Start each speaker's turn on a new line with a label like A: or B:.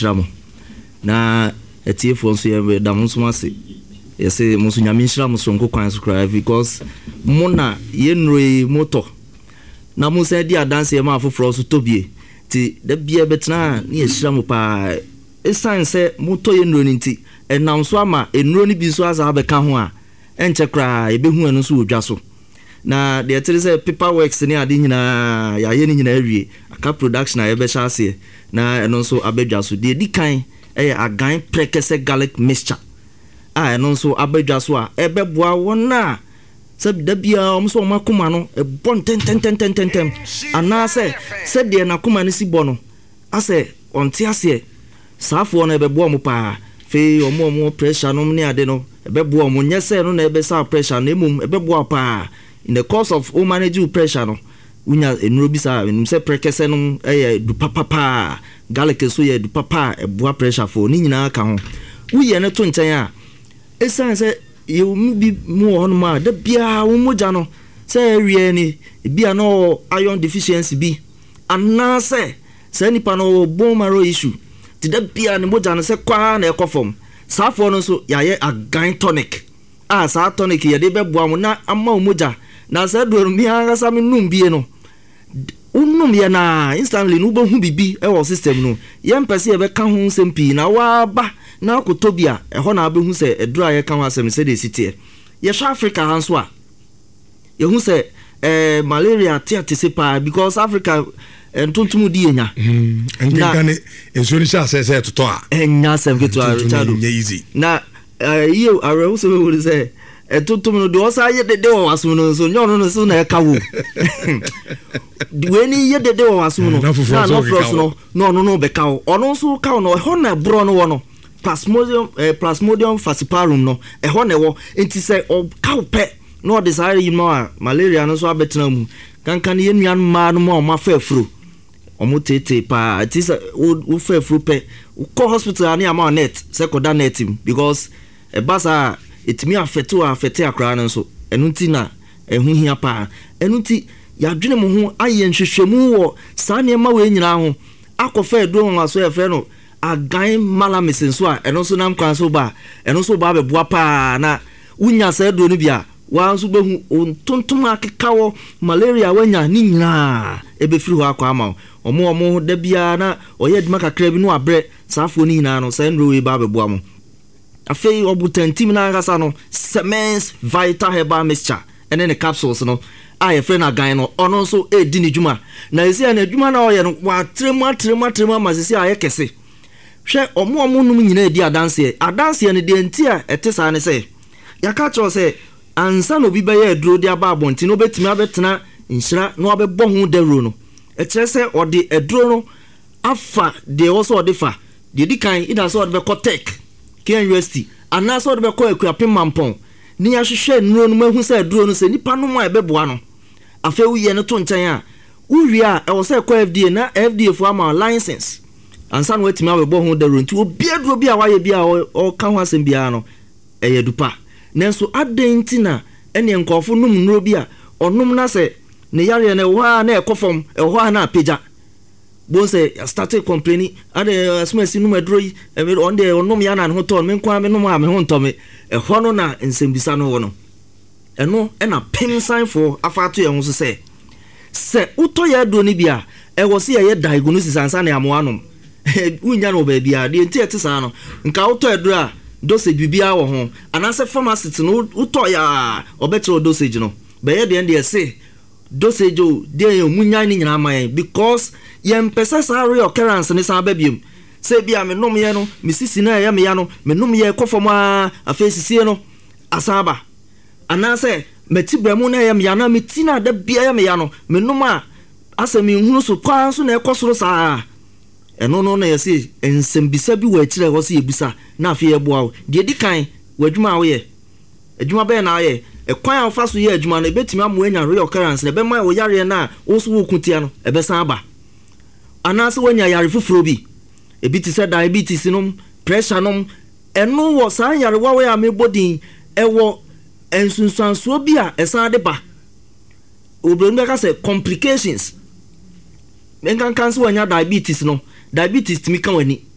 A: tramo na etiefo nso ye da mo nso ase yese mo nso nyame nhira mo sonko kwan so cry because mo na ye nroi moto na mo se di adanse ma afoforo so tobie ti da bia betna na ye hira mo pa esan se moto ye nroi nti enam so ama enro ni bi so aza abeka ho a enche kra ebehu eno so odwa so na de etere se paperwork ni ade nyina ya ye ni nyina awie aka production a ebe sha ase na eno so abedwa so de di kan agan prekese garlic mixture eno so abedwa so a ebeboa wona se da bia om so makoma no ebon ten ana se de na koma ni si bono ase onte ase safo na ebeboa mo pa fe omo pressure no ni ade no ebeboa mo nyese no na ebesa pressure na emum ebeboa pa in the course of o manage pressure no unya enuro bisa enum se prekese no du papa garlic so ye du papa eboa pressure for ni nyina ka ho uye ne to nchen a esan se you bi mu ho no ma da bia wo moja no se awie ni bia no iron deficiency bi ana se nipa no bone marrow issue ti da bia ni moja no se kwa na ekofom safo no so yaye agan tonic sa tonic ye de beboa mo na ama moja na se do mi anga sa mi num bie no unum ye na instantly no bo hu bibi e wo system no ye mpese ye be ka ho sempi na wa ba na akotobia e ho na be hu se edura ye ka ho asem se de sitie ye sha Africa hanso a ye hu se malaria tiate se pa because Africa entontum di enya
B: engane ensuri sha se toto a
A: enya sem keto a Richard na ye are hu se we will say entontum no de osa ye de o aso no so nyon no so na e kawo weni ye de o aso no na no frost no be kawo ono so kawo no ho na bro no wo no plasmodium falciparum no ho na wo enti se o kawo pe no desire you know malaria no so abetena mu kankan ye nuan ma no ma fa afro omo tete pa it is wo fa afro pe ko hospital ani ama net se ko da net because e basa etimi afete akra no so enu nti na ehu hia pa enu nti ya dwene mo ho aye nhwehwemu wo sa ne ma we nyina ho akofa edo ho aso e fe no agan malamis nso a eno so nam kwan so ba eno so ba beboa pa na unya sa edo no bia wa nso behu ontontom akekawo malaria wanya ni nyina ebefiri ho akwa ama omo da bia na oye dima kakra bi no abre safo ni nyina no sa nro we ba beboa mo afei obutantim na ngasa no Semens Vital Herbal Mixture ene ne capsules no a ye friend agan no ono so edi ni djuma na esi na djuma na oye no wa trema masisi a ye kese hwe omo num nyina edi adanse ne de enti a etesa ne se yaka cho se ansa no bi be ye duro de aba abonti no betimi abetena nhira no abebo hu dero no ekire se ode eduro no afa de also ode fa de dikan ida so ode be kotek KNUST ana so de be ko akuapem mampon ni ahwehwe nuro no mahu se duro no se nipa no ma ebeboa no afa uye no to nchen a uwie a e wo se ko FDA na FDA fo ama license ansa no wetimi abebo hu dero nti obi aduro bi a waye bi a o ka ho asem bia no eyedupa nenso adentina ene nkofo num nuro bi a onum na se ne yare na wa na ekofom ehwa na apeja bon say started complaining ade asmasi num aduro yi on de onum ya na ho ton me kwa me num a me ho ntome ehwa no na nsembisa no wo no eno na pin sign for afato ye ho so se uto ya do ni bia e wo se ye diagnosis ansa na amo anom unya no ba bia de enti etesa no nka uto aduro a dosage bibia wo ho anase pharmacist no uto ya obetro dosage no be ye de ende se dosage o de munya ni nyina man because ye mpesa sa reoccurrence ni sa babiem se bia me nom ye no misisi na ye me ya no me nom ye kofom a afesisie no asaba anase metibremu na ye me ya na metina da bia ye me ya no me nom a asemi hunu so kwa so na ekosoro sa eno no na ye se ensembisa bi wa kire ho se yebusa na afi ye boa de dikan wadwuma wo ye adwuma be na ye ekwan afa so ye adwuma na betimi amu anya reoccurrence na be ma wo yare na wo so wo kutia no ebesan aba anase wanya yare fufuro bi ebiti se diabetes no pressure no eno wo san yare wa we amebodin ewo ensunsanso bi a esan de ba obronde ka se complications menkan kan so wanya diabetes no diabetes timi kan wani